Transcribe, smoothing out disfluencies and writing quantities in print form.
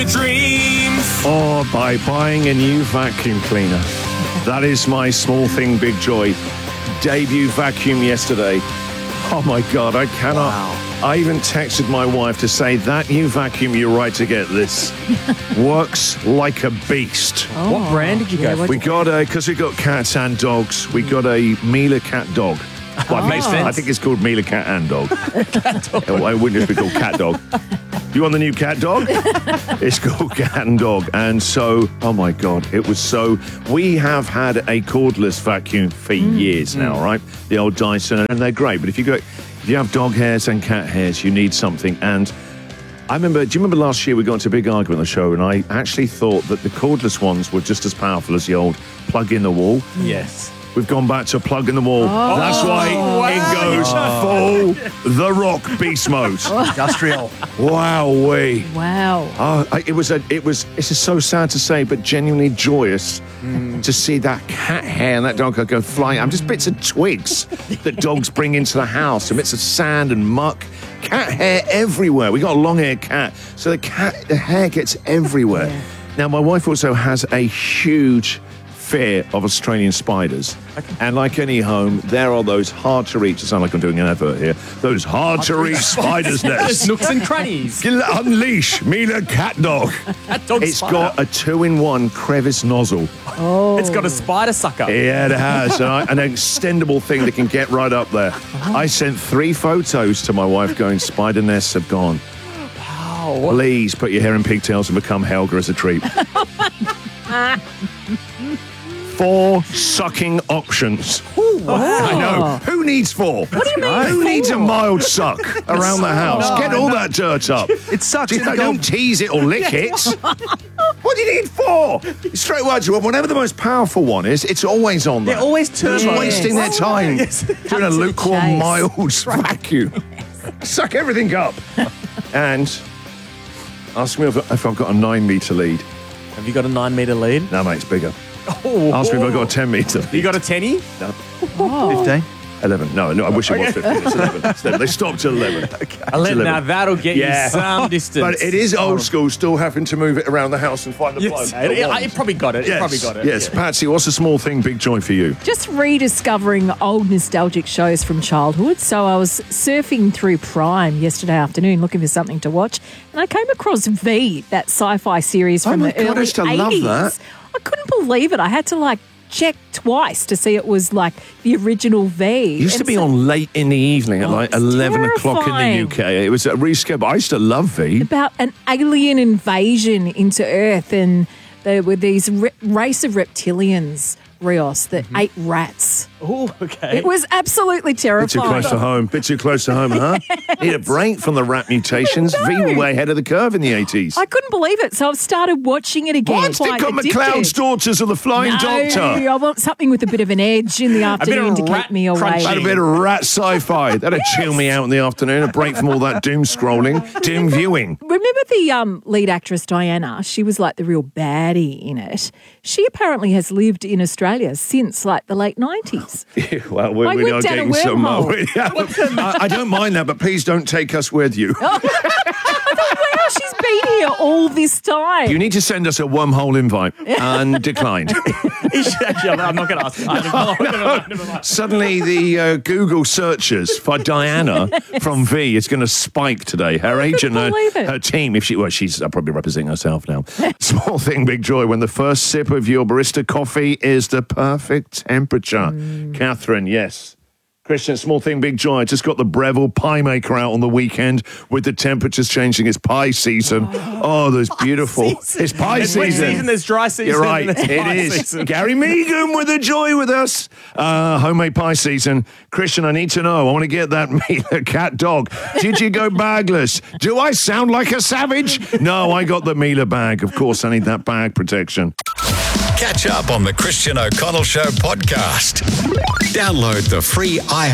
Dreams. Or by buying a new vacuum cleaner. That is my small thing, big joy. Debut vacuum yesterday. Oh my God, I cannot. Wow. I even texted my wife to say that new vacuum, you're right to get this. Works like a beast. Oh. What brand did you go for? We got because we got cats and dogs, we got a Miele cat dog. Well, Makes sense. I think it's called Miele cat and dog. It wouldn't just be called cat dog. You want the new cat dog? It's called cat and dog. And so, oh my God, it was so... We have had a cordless vacuum for years now, right? The old Dyson, and they're great. But if you have dog hairs and cat hairs, you need something. And I remember, do you remember last year we got into a big argument on the show, and I actually thought that the cordless ones were just as powerful as the old plug in the wall. Yes. We've gone back to plug in the wall. That's why it goes full The Rock beast mode. Industrial. Wowee. Wow. It's just so sad to say, but genuinely joyous to see that cat hair and that dog go flying. I'm just bits of twigs that dogs bring into the house, and bits of sand and muck. Cat hair everywhere. We got a long-haired cat, so the hair gets everywhere. Yeah. Now, my wife also has a huge fear of Australian spiders. And like any home, there are those hard to reach, it sounds like I'm doing an advert here, those hard to reach spiders' nests. Nooks and crannies. Unleash Miele cat dog. That dog's It's spider. got a 2-in-1 crevice nozzle. It's got a spider sucker. Yeah, it has. An extendable thing that can get right up there. I sent 3 photos to my wife going, spider nests have gone. Wow. Please put your hair in pigtails and become Helga as a treat. 4 sucking options. I know. Who needs 4? What do you mean? Who needs a mild suck around the house? Get all that dirt up. It sucks. Don't tease it or lick it. What do you need 4? Straight away to whatever the most powerful one is, it's always on there. They're always Just turbo. wasting their time doing a the lukewarm, chase. mild vacuum. Suck everything up. And ask me if I've got a 9-metre lead. Have you got a 9-metre lead? No, mate, it's bigger. Oh, Ask me if I've got a 10-metre lead. You got a 10-y? No. 15. 11. No, I wish it was 15. It's 11. It's 11. They stopped at 11. It's 11. Now 11. that'll get you some distance. But it is old school, still having to move it around the house and find the plug. Yes. It probably got it. Yes. It probably got it. Yes. Yeah. Patsy, what's a small thing, big joy for you? Just rediscovering old nostalgic shows from childhood. So I was surfing through Prime yesterday afternoon looking for something to watch, and I came across V, that sci-fi series from my the God, I early used to love 80s. that. I couldn't believe it. I had to check twice to see it was like the original V. It used to And be so- on late in the evening at like it's 11 o'clock in terrifying. the UK. It was a reschedule. I used to love V. about an alien invasion into Earth, and there were these race of reptilians, Rios, that ate rats. Oh, okay. It was absolutely Bit too terrifying. close to home. Bit too close to home, huh? Need a break from the rat mutations. V were way ahead of the curve in the 80s. I couldn't believe it, so I've started watching it again. What? They Quite got addicted. McLeod's Daughters of the Flying Doctor. I want something with a bit of an edge in the afternoon to rat keep me away. crunchy. Had a bit of rat sci-fi. That'd chill me out in the afternoon. A break from all that doom scrolling, doom viewing. Remember the lead actress Diana? She was like the real baddie in it. She apparently has lived in Australia since like the late 90s. Well, I we went are down a getting some. wormhole. I don't mind that, but please don't take us with you. Wow, she's been here all this time. You need to send us a wormhole invite and declined. I'm not going to ask. Never mind. Suddenly, the Google searches for Diana from V is going to spike today. Her agent, believe it. her team, she's probably representing herself now. Small thing, big joy. When the first sip of your barista coffee is the perfect temperature. Catherine, yes. Christian, small thing, big joy. I just got the Breville pie maker out on the weekend with the temperatures changing. It's pie season. Oh, there's beautiful. It's pie There's wet season. season, there's dry season. You're right. and there's pie It is. season. Gary Megan with the joy with us. Homemade pie season. Christian, I need to know. I want to get that Miele cat dog. Did you go bagless? Do I sound like a savage? No, I got the Miele bag. Of course, I need that bag protection. Catch up on the Christian O'Connell Show podcast. Download the free